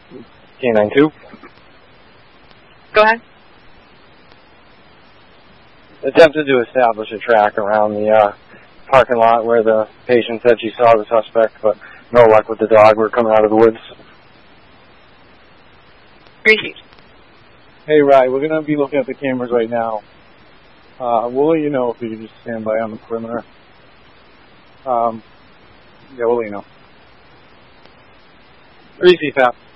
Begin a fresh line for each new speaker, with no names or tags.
Canine 2.
Go ahead.
Attempted to establish a track around the parking lot where the patient said she saw the suspect, but no luck with the dog. We're coming out of the woods.
Received.
Hey, Rye, we're going to be looking at the cameras right now. We'll let you know if you can just stand by on the perimeter. Yeah, we'll let you know.
3 CPAP.